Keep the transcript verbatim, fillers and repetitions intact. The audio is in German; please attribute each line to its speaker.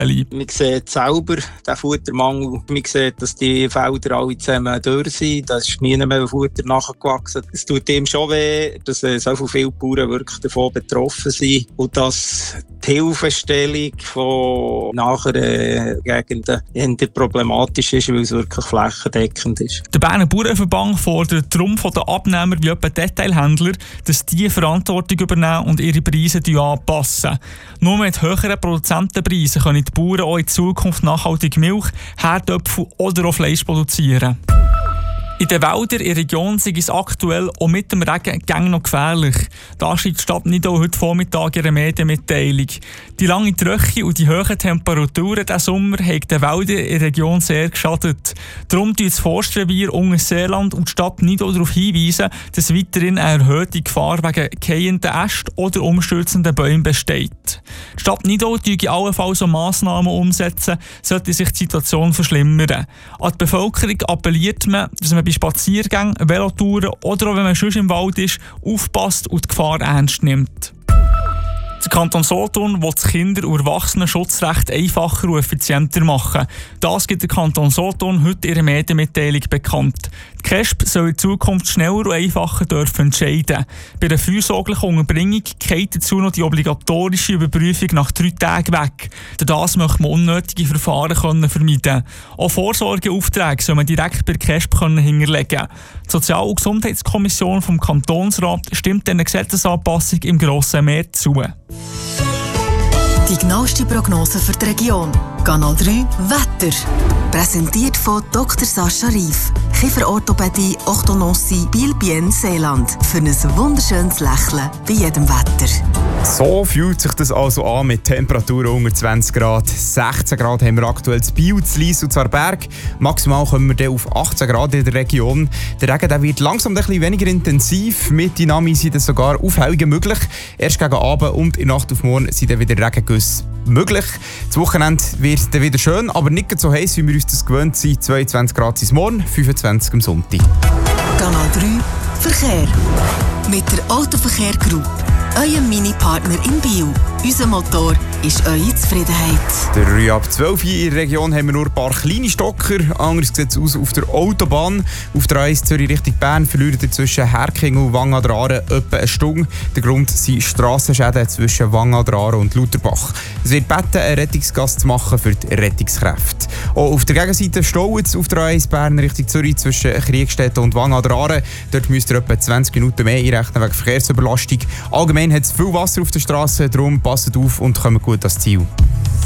Speaker 1: Stellen.
Speaker 2: Man sieht selber den Futtermangel. Man sieht, dass die Felder alle zusammen durch sind. Da ist nie mehr Futter nachgewachsen. Es tut ihm schon weh, dass äh, so viele Bauern wirklich davon betroffen sind. Und dass die Hilfestellung von nacheren Gegenden eher problematisch ist, weil es wirklich flächendeckend ist.
Speaker 1: Der Berner Bauernverband fordert darum von den Abnehmern wie etwa Detailhändler, dass die Verantwortung übernehmen und ihre Preise anpassen. Nur mit höheren Produzentenpreisen können die Bauern auch in Zukunft nachhaltig Milch, Herdöpfel oder auch Fleisch produzieren. In den Wäldern in der Region ist es aktuell auch mit dem Regen gäng noch gefährlich. Da schreibt die Stadt Nidau heute Vormittag ihre Medienmitteilung. Die lange Trockenheit und die hohen Temperaturen diesen Sommer haben den Wäldern in der Region sehr geschadet. Darum weisen das Forstrevier Unterseeland und die Stadt Nidau darauf hinweisen, dass weiterhin eine erhöhte Gefahr wegen fällenden Ästen oder umstürzenden Bäumen besteht. Die Stadt Nidau würde allenfalls so Massnahmen umsetzen, sollte sich die Situation verschlimmern. An die Bevölkerung appelliert man, dass man bei Spaziergängen, Velotouren oder auch wenn man schon im Wald ist, aufpasst und die Gefahr ernst nimmt. Der Kanton Solothurn will das Kinder- und Erwachsenenschutzrecht einfacher und effizienter machen. Das gibt der Kanton Solothurn heute in ihrer Medienmitteilung bekannt. Die K E S P soll in Zukunft schneller und einfacher dürfen entscheiden. Bei der fürsorglichen Unterbringung geht dazu noch die obligatorische Überprüfung nach drei Tagen weg. Durch das möchte man unnötige Verfahren können vermeiden. Auch Vorsorgeaufträge soll man direkt bei der K E S P können hinterlegen. Die Sozial- und Gesundheitskommission vom Kantonsrat stimmt dieser Gesetzesanpassung im grossen Mehr zu.
Speaker 3: Die genaueste Prognose für die Region. Kanal drei Wetter. Präsentiert von Doktor Sascha Rief. Kieferorthopädie, Orthodontie, Biel-Bien, Seeland. Für ein wunderschönes Lächeln bei jedem Wetter.
Speaker 4: So fühlt sich das also an mit Temperaturen unter zwanzig Grad. sechzehn Grad haben wir aktuell zu Biel, zu Lies und zu Berg. Maximal kommen wir dann auf achtzehn Grad in der Region. Der Regen der wird langsam ein bisschen weniger intensiv. Mit Dynami sind es sogar Aufhellungen möglich. Erst gegen Abend und in Nacht auf morgen sind dann wieder Regengüsse möglich. Das Wochenende wird dann wieder schön, aber nicht so heiß, wie wir uns das gewöhnt sind. zweiundzwanzig Grad sind morgen, fünfundzwanzig am Sonntag.
Speaker 3: Kanal drei Verkehr. Mit der Autoverkehr Group. Euer Mini-Partner in Biel. Unser Motor ist eure Zufriedenheit.
Speaker 4: Der ab zwölf in der Region haben wir nur ein paar kleine Stocker. Anders sieht es aus auf der Autobahn. Auf der A eins Zürich Richtung Bern verliert ihr zwischen Herking und Wang an der Aare etwa eine Stunde. Der Grund sind Strassenschäden zwischen Wang an der Aare und Lutherbach. Es wird gebeten, einen Rettungsgast zu machen für die Rettungskräfte. Auch auf der Gegenseite staut es auf der A eins Bern Richtung Zürich zwischen Kriegstetten und Wang an der Aare. Dort müsst ihr etwa zwanzig Minuten mehr einrechnen wegen Verkehrsüberlastung. Allgemein hat es viel Wasser auf der Straße, darum passt auf und kommt gut ans Ziel.